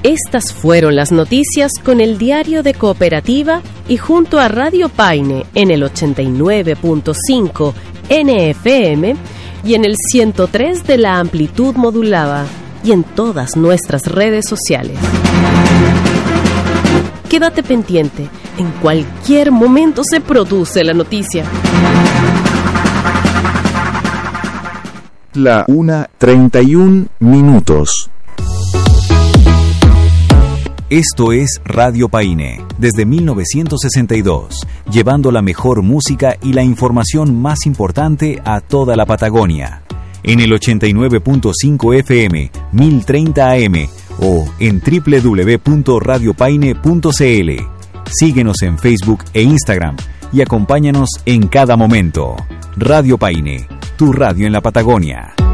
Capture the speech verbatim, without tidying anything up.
Estas fueron las noticias con el Diario de Cooperativa y junto a Radio Paine en el ochenta y nueve punto cinco N F M y en el ciento tres de la amplitud modulada y en todas nuestras redes sociales. Quédate pendiente, en cualquier momento se produce la noticia. La una treinta y un minutos. Esto es Radio Paine, desde mil novecientos sesenta y dos, llevando la mejor música y la información más importante a toda la Patagonia. En el ochenta y nueve punto cinco F M, mil treinta A M o en doble u doble u doble u punto radio paine punto c l. Síguenos en Facebook e Instagram y acompáñanos en cada momento. Radio Paine, tu radio en la Patagonia.